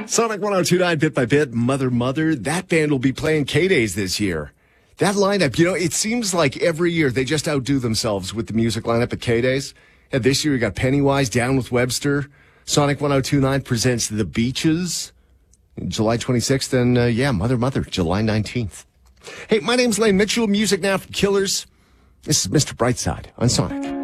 Sonic 102.9 Bit by Bit, Mother Mother. That band will be playing K-Days this year. That lineup, it seems like every year they just outdo themselves with the music lineup at K-Days. And this year we got Pennywise, Down with Webster. Sonic 102.9 presents The Beaches, July 26th. And, Mother Mother, July 19th. Hey, my name's Lane Mitchell. Music now from Killers. This is Mr. Brightside on Sonic.